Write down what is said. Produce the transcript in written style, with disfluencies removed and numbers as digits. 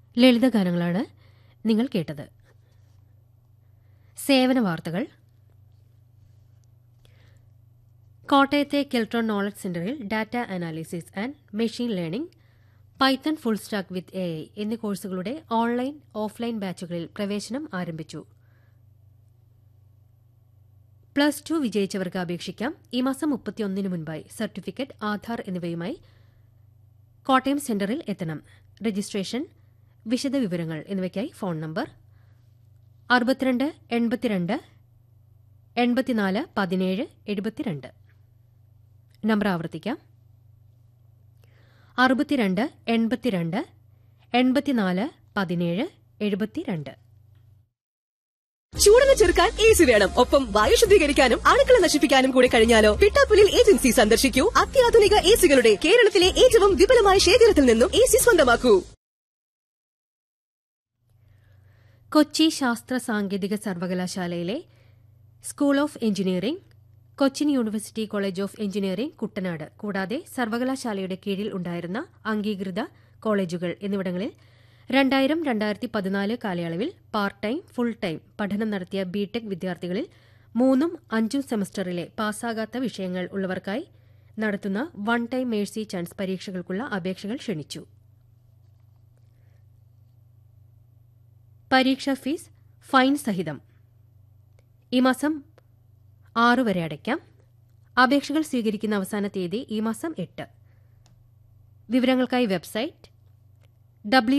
ലളിതഗാനങ്ങളാണ് നിങ്ങൾ കേട്ടത്. സേവന വാർത്തകൾ. കോട്ടയത്തെ കെൽട്രോൺ നോളജ് സെന്ററിൽ data analysis and machine learning, Python full stack with AI എന്നീ കോഴ്സുകളുടെ ഓൺലൈൻ, ഓഫ്ലൈൻ ബാച്ചുകളിൽ പ്രവേശനം ആരംഭിച്ചു. +2 വിജയിച്ചവർക്ക് അപേക്ഷിക്കാം. ഈ മാസം 31 മുൻപായി സർട്ടിഫിക്കറ്റ്, ആധാർ എന്നിവയുമായി കോട്ടയം സെന്ററിൽ എത്തണം. രജിസ്ട്രേഷൻ, വിശദവിവരങ്ങൾ എന്നിവയ്ക്കായി ഫോൺ നമ്പർ 62 82 84 17 72. നമ്പർ ആവർത്തിക്കാം: 62 82 84 17 72. ചൂടിനെ ചെറുക്കാൻ AC വേണം, ഒപ്പം വായു ശുദ്ധീകരിക്കാനും അണുക്കളെ നശിപ്പിക്കാനും കൂടെ കഴിഞ്ഞാലോ? പിട്ടാപ്പുലിൽ ഏജൻസി സന്ദർശിക്കൂ. അത്യാധുനിക ACകളുടെ കേരളത്തിലെ ഏറ്റവും വിപുലമായ ശേഖരത്തിൽ നിന്നും AC സ്വന്തമാക്കൂ. കൊച്ചി ശാസ്ത്ര സാങ്കേതിക സർവകലാശാലയിലെ school of engineering, Cochin university college of engineering Kuttanad, കൂടാതെ സർവകലാശാലയുടെ കീഴിൽ ഉണ്ടായിരുന്ന അംഗീകൃത കോളേജുകൾ എന്നിവിടങ്ങളിൽ 2000-2014 കാലയളവിൽ പാർട്ട് ടൈം, ഫുൾ ടൈം പഠനം നടത്തിയ ബിടെക് വിദ്യാർത്ഥികളിൽ 3ഉം 5ഉം സെമസ്റ്ററിലെ പാസ്സാകാത്ത വിഷയങ്ങൾ ഉള്ളവർക്കായി നടത്തുന്ന വൺ ടൈം മേഴ്സി ചാൻസ് പരീക്ഷകൾക്കുള്ള അപേക്ഷകൾ ക്ഷണിച്ചു. പരീക്ഷാ ഫീസ് ഫൈൻ സഹിതം ഈ മാസം 6 വരെ അടയ്ക്കാം. അപേക്ഷകൾ സ്വീകരിക്കുന്ന അവസാന തീയതി ഈ മാസം 8. വിവരങ്ങൾക്കായി വെബ്സൈറ്റ്